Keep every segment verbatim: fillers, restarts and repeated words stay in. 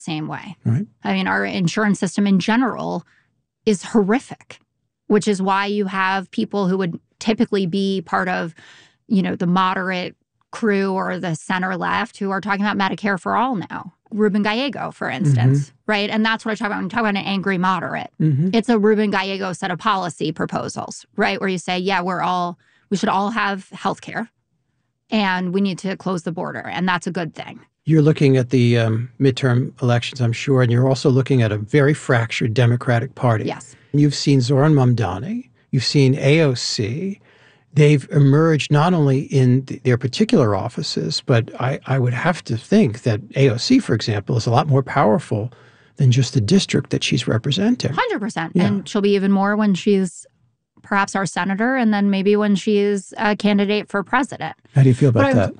same way. Right. I mean, our insurance system in general is horrific, which is why you have people who would typically be part of, you know, the moderate crew or the center left who are talking about Medicare for all now. Ruben Gallego, for instance, mm-hmm. right? And that's what I talk about when you talk about an angry moderate. Mm-hmm. It's a Ruben Gallego set of policy proposals, right? Where you say, yeah, we're all, we should all have health care and we need to close the border. And that's a good thing. You're looking at the um, midterm elections, I'm sure, and you're also looking at a very fractured Democratic Party. Yes. You've seen Zoran Mamdani. You've seen A O C. They've emerged not only in th- their particular offices, but I, I would have to think that A O C, for example, is a lot more powerful than just the district that she's representing. one hundred percent. Yeah. And she'll be even more when she's perhaps our senator and then maybe when she's a candidate for president. How do you feel about that?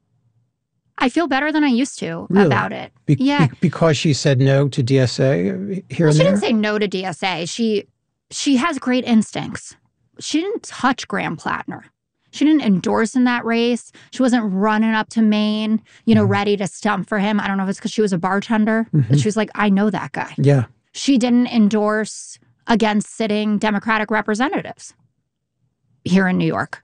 I feel better than I used to really? about it. Be- yeah. Be- because she said no to D S A here well, and she there? She didn't say no to D S A. She she has great instincts. She didn't touch Graham Plattner. She didn't endorse in that race. She wasn't running up to Maine, you know, mm-hmm. ready to stump for him. I don't know if it's because she was a bartender, mm-hmm. but she was like, I know that guy. Yeah. She didn't endorse against sitting Democratic representatives here in New York.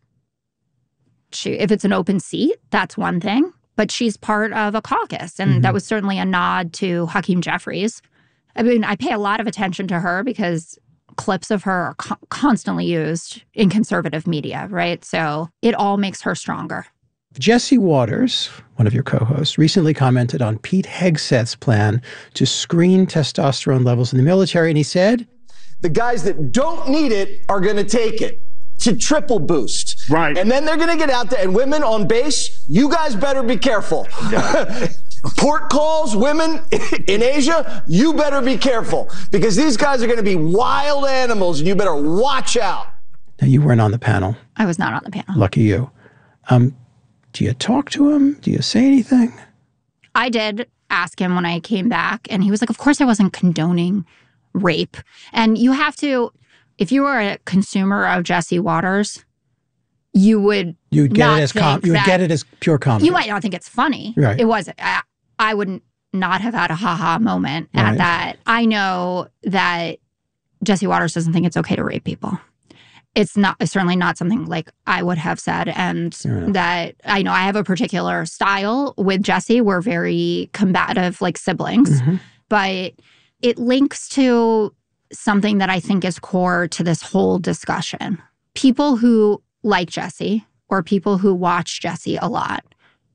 She, if it's an open seat, that's one thing. But she's part of a caucus, and mm-hmm. that was certainly a nod to Hakeem Jeffries. I mean, I pay a lot of attention to her because clips of her are co- constantly used in conservative media, right? So it all makes her stronger. Jesse Waters, one of your co-hosts, recently commented on Pete Hegseth's plan to screen testosterone levels in the military, and he said, the guys that don't need it are going to take it. To triple boost. Right. And then they're going to get out there, and women on base, you guys better be careful. Yeah. Port calls, women in Asia, you better be careful because these guys are going to be wild animals and you better watch out. Now, you weren't on the panel. I was not on the panel. Lucky you. Um, do you talk to him? Do you say anything? I did ask him when I came back, and he was like, of course I wasn't condoning rape. And you have to, if you were a consumer of Jesse Waters, you would you would get not it as com- you would that, get it as pure comedy. You might not think it's funny. Right. It wasn't. I, I wouldn't not have had a ha-ha moment at right. that. I know that Jesse Waters doesn't think it's okay to rape people. It's not it's certainly not something like I would have said, and that I know I have a particular style with Jesse. We're very combative, like siblings, mm-hmm. but it links to something that I think is core to this whole discussion. People who like Jesse or people who watch Jesse a lot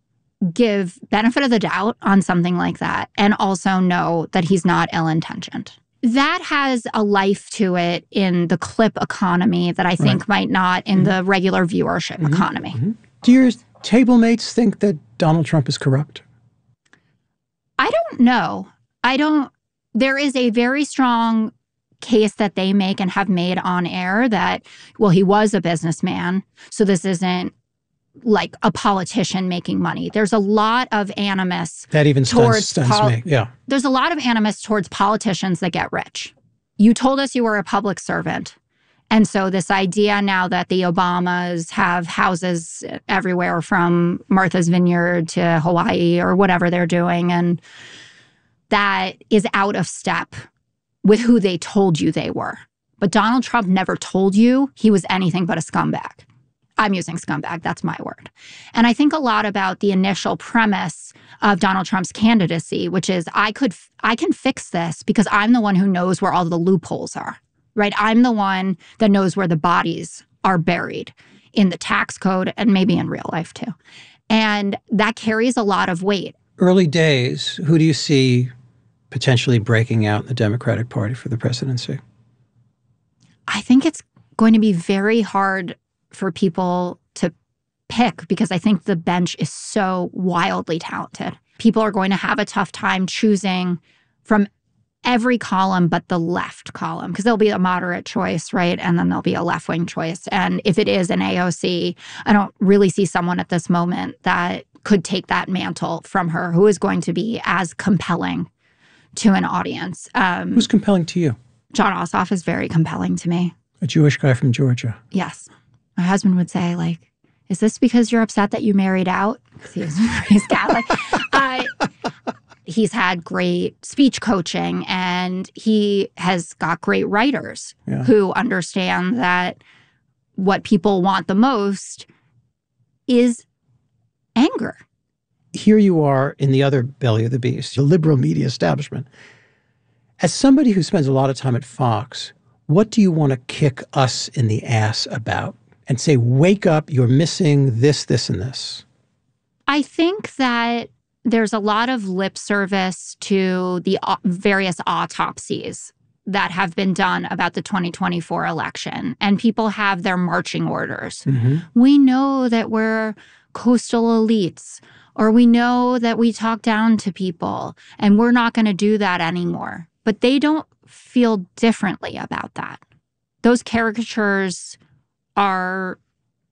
give benefit of the doubt on something like that and also know that he's not ill-intentioned. That has a life to it in the clip economy that I think right. might not in mm-hmm. the regular viewership mm-hmm. economy. Mm-hmm. Do your table mates think that Donald Trump is corrupt? I don't know. I don't. There is a very strong case that they make and have made on air that, well, he was a businessman, so this isn't like a politician making money. There's a lot of animus. That even towards stuns, stuns pol- me, yeah. There's a lot of animus towards politicians that get rich. You told us you were a public servant. And so this idea now that the Obamas have houses everywhere from Martha's Vineyard to Hawaii or whatever they're doing, and that is out of step with who they told you they were. But Donald Trump never told you he was anything but a scumbag. I'm using scumbag, that's my word. And I think a lot about the initial premise of Donald Trump's candidacy, which is I could, I can fix this because I'm the one who knows where all the loopholes are, right? I'm the one that knows where the bodies are buried in the tax code and maybe in real life too. And that carries a lot of weight. Early days, who do you see potentially breaking out in the Democratic Party for the presidency? I think it's going to be very hard for people to pick because I think the bench is so wildly talented. People are going to have a tough time choosing from every column but the left column because there'll be a moderate choice, right? And then there'll be a left-wing choice. And if it is an A O C, I don't really see someone at this moment that could take that mantle from her who is going to be as compelling to an audience. Um, Who's compelling to you? Jon Ossoff is very compelling to me. A Jewish guy from Georgia. Yes. My husband would say, like, is this because you're upset that you married out? Because he was, he's Catholic. uh, he's had great speech coaching, and he has got great writers yeah. who understand that what people want the most is anger. Here you are in the other belly of the beast, the liberal media establishment. As somebody who spends a lot of time at Fox, what do you want to kick us in the ass about and say, wake up, you're missing this, this, and this? I think that there's a lot of lip service to the various autopsies that have been done about the twenty twenty-four election, and people have their marching orders. Mm-hmm. We know that we're coastal elites, or we know that we talk down to people, and we're not going to do that anymore. But they don't feel differently about that. Those caricatures are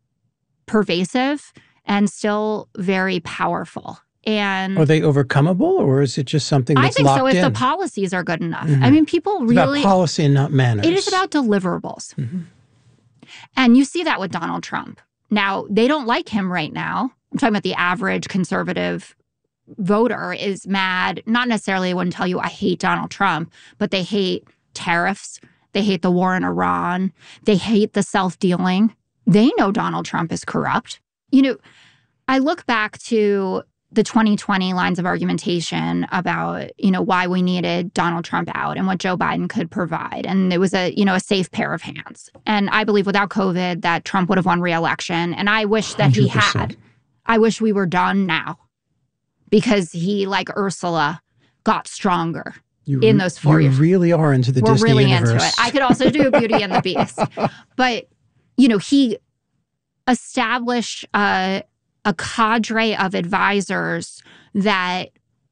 pervasive and still very powerful. And are they overcomable, or is it just something that's I think locked so if in? the policies are good enough. Mm-hmm. I mean, people it's really— about policy and not manners. It is about deliverables. Mm-hmm. And you see that with Donald Trump. Now, they don't like him right now. I'm talking about the average conservative voter is mad. Not necessarily, I wouldn't tell you I hate Donald Trump, but they hate tariffs. They hate the war in Iran. They hate the self-dealing. They know Donald Trump is corrupt. You know, I look back to the twenty twenty lines of argumentation about, you know, why we needed Donald Trump out and what Joe Biden could provide. And it was a, you know, a safe pair of hands. And I believe without COVID that Trump would have won re-election. And I wish that he had. I wish we were done now, because he, like Ursula, got stronger you, in those four you years. You really are into the We're Disney really universe. into it. I could also do Beauty and the Beast. But, you know, he established uh, a cadre of advisors that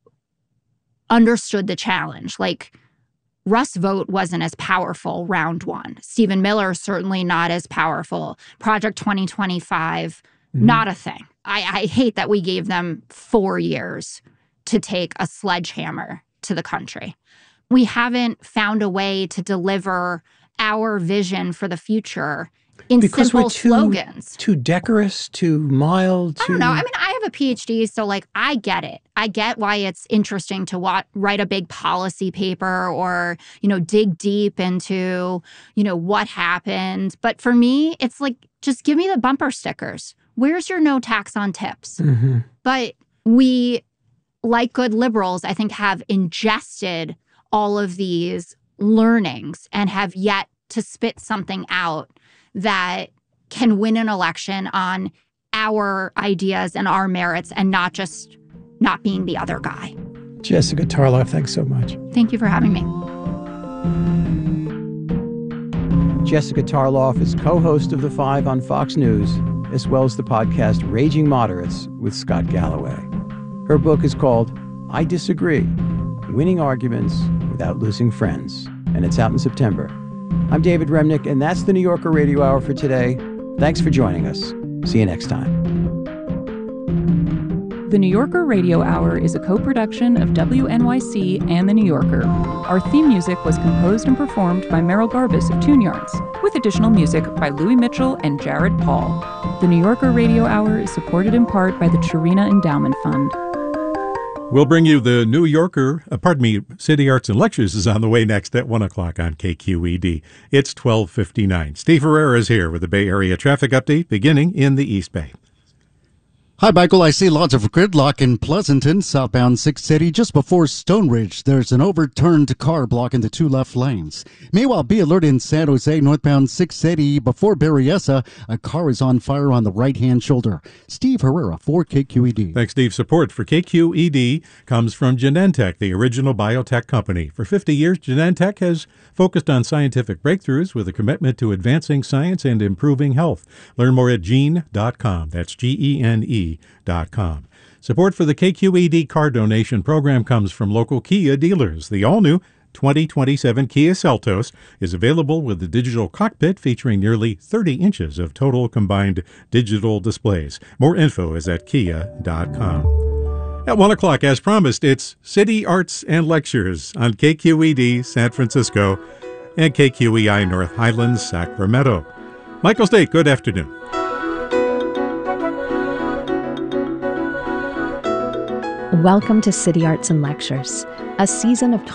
understood the challenge. Like, Russ Vought wasn't as powerful round one. Stephen Miller, certainly not as powerful. Project twenty twenty-five, mm-hmm. not a thing. I, I hate that we gave them four years to take a sledgehammer to the country. We haven't found a way to deliver our vision for the future in because simple we're too, slogans. Too decorous, too mild. Too... I don't know. I mean, I have a P H D, so like I get it. I get why it's interesting to wa- write a big policy paper or, you know, dig deep into, you know, what happened. But for me, it's like, just give me the bumper stickers. Where's your no tax on tips? Mm-hmm. But we, like good liberals, I think, have ingested all of these learnings and have yet to spit something out that can win an election on our ideas and our merits and not just not being the other guy. Jessica Tarlov, thanks so much. Thank you for having me. Jessica Tarlov is co-host of The Five on Fox News, as well as the podcast Raging Moderates with Scott Galloway. Her book is called I Disagree, Winning Arguments Without Losing Friends, and it's out in September. I'm David Remnick, and that's the New Yorker Radio Hour for today. Thanks for joining us. See you next time. The New Yorker Radio Hour is a co-production of W N Y C and The New Yorker. Our theme music was composed and performed by Merrill Garbus of Tune Yards, with additional music by Louis Mitchell and Jared Paul. The New Yorker Radio Hour is supported in part by the Chirina Endowment Fund. We'll bring you the New Yorker, uh, pardon me, City Arts and Lectures is on the way next at one o'clock on K Q E D. It's twelve fifty-nine. Steve Herrera is here with the Bay Area traffic update beginning in the East Bay. Hi, Michael. I see lots of gridlock in Pleasanton, southbound six City, just before Stone Ridge. There's an overturned car blocking the two left lanes. Meanwhile, be alert in San Jose, northbound six City, before Berryessa. A car is on fire on the right-hand shoulder. Steve Herrera for K Q E D. Thanks, Steve. Support for K Q E D comes from Genentech, the original biotech company. For fifty years, Genentech has focused on scientific breakthroughs with a commitment to advancing science and improving health. Learn more at gene dot com. That's G E N E dot com. Support for the K Q E D car donation program comes from local Kia dealers. The all-new twenty twenty-seven Kia Seltos is available with the digital cockpit featuring nearly thirty inches of total combined digital displays. More info is at kia dot com. At one o'clock, as promised, it's City Arts and Lectures on K Q E D San Francisco and K Q E I North Highlands, Sacramento. Michael State, good afternoon. Welcome to City Arts and Lectures, a season of